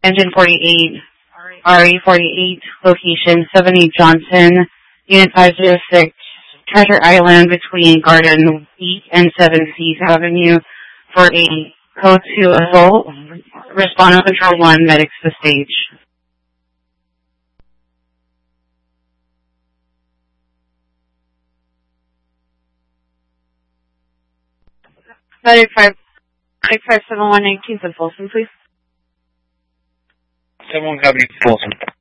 Engine 48, RE48, location 78 Johnson, Unit 506, Treasure Island between Garden Beach and 7 Seas Avenue for a Code 2 assault. Respond on Control 1, medics to stage. Medic 571 19th and Folsom, please. 71 copy, Folsom.